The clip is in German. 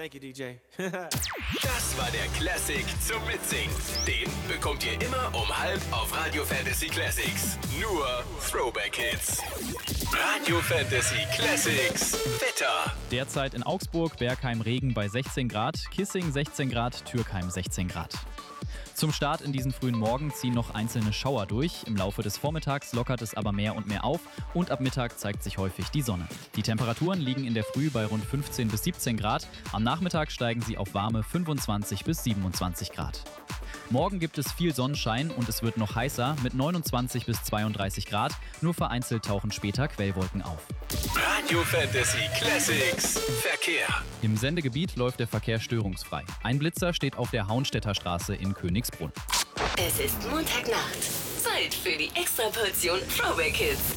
Thank you, DJ. Das war der Classic zum Mitsingen. Den bekommt ihr immer um 12 auf Radio Fantasy Classics. Nur Throwback Hits. Radio Fantasy Classics. Wetter. Derzeit in Augsburg, Bergheim Regen bei 16 Grad, Kissing 16 Grad, Türkheim 16 Grad. Zum Start in diesen frühen Morgen ziehen noch einzelne Schauer durch. Im Laufe des Vormittags lockert es aber mehr und mehr auf und ab Mittag zeigt sich häufig die Sonne. Die Temperaturen liegen in der Früh bei rund 15 bis 17 Grad. Am Nachmittag steigen sie auf warme 25 bis 27 Grad. Morgen gibt es viel Sonnenschein und es wird noch heißer mit 29 bis 32 Grad. Nur vereinzelt tauchen später Quellwolken auf. Radio Fantasy Classics. Verkehr. Im Sendegebiet läuft der Verkehr störungsfrei. Ein Blitzer steht auf der Hauenstädter Straße in Königsbrunn. Es ist Montagnacht. Zeit für die Extraportion Throwback Hits.